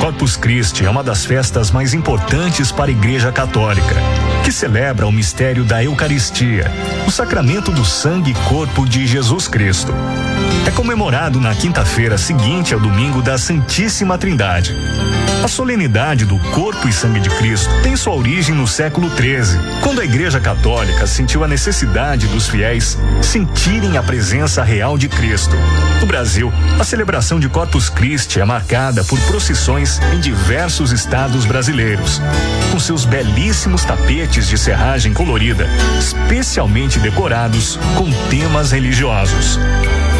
Corpus Christi é uma das festas mais importantes para a Igreja Católica, que celebra o mistério da Eucaristia, o sacramento do sangue e corpo de Jesus Cristo. É comemorado na quinta-feira seguinte ao domingo da Santíssima Trindade. A solenidade do corpo e sangue de Cristo tem sua origem no século XIII, quando a Igreja Católica sentiu a necessidade dos fiéis sentirem a presença real de Cristo. No Brasil, a celebração de Corpus Christi é marcada por procissões em diversos estados brasileiros, com seus belíssimos tapetes de serragem colorida, especialmente decorados com temas religiosos.